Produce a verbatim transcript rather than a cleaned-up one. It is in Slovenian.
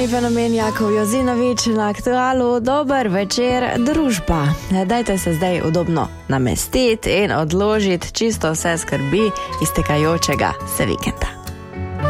Glasbeni fenomen Jakov Jozinovič na Aktualu. Dober večer, družba. Dajte se zdaj udobno namestiti in odložiti čisto vse skrbi iztekajočega se vikenda.